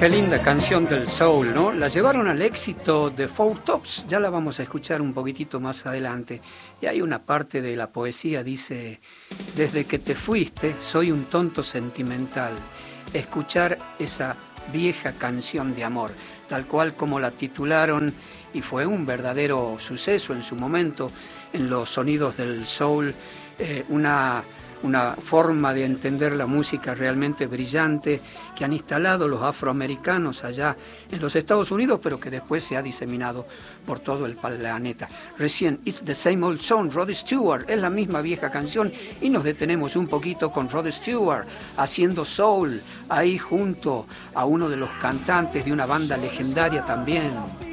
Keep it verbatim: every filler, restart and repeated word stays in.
Qué linda canción del soul, ¿no? La llevaron al éxito de Four Tops, ya la vamos a escuchar un poquitito más adelante. Y hay una parte de la poesía, dice: desde que te fuiste, soy un tonto sentimental. Escuchar esa vieja canción de amor, tal cual como la titularon, y fue un verdadero suceso en su momento en los sonidos del soul, eh, una... una forma de entender la música realmente brillante que han instalado los afroamericanos allá en los Estados Unidos, pero que después se ha diseminado por todo el planeta. Recién, It's the Same Old Song, Rod Stewart, es la misma vieja canción, y nos detenemos un poquito con Rod Stewart haciendo soul, ahí junto a uno de los cantantes de una banda legendaria también.